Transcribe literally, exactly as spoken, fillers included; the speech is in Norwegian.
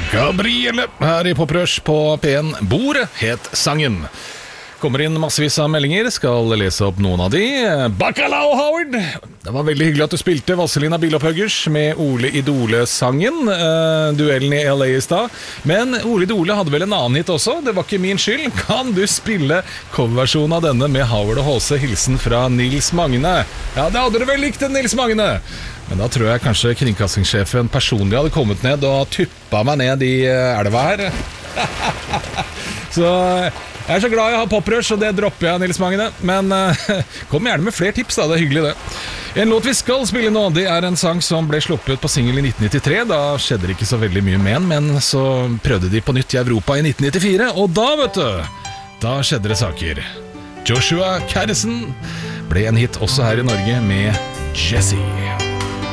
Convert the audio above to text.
Gabrielle her i Poprush på P en. Bordet het sangen. Kommer inn massevis av meldinger, skal lese opp noen av de. Bacalao, Howard! Det var veldig hyggelig at du spilte Vazelina Bilopphøggers med Ole Idole-sangen. Uh, duellen i L A i stad. Men Ole Idole hadde vel en annen hit også. Det var ikke min skyld. Kan du spille coverversjonen av denne med Howard og H C? Hilsen fra Nils Magne. Ja, det hadde du vel likt, Nils Magne! Men da tror jeg kanskje kringkastingssjefen personlig hadde kommet ned og tuppa meg ned i elva her. Så jeg er så glad jeg har Poprush, og det dropper jeg, Nils Magne. Men uh, kom gjerne med flere tips da, det er hyggelig det. En låt vi skal spille nå, det er en sang som ble sluppet på single i nitten nittitre. Da skjedde det ikke så veldig mye med den, men så prøvde de på nytt i Europa i nitten nittifire. Og da, vet du, da skjedde det saker. Joshua Carson ble en hit også her i Norge med Jessie.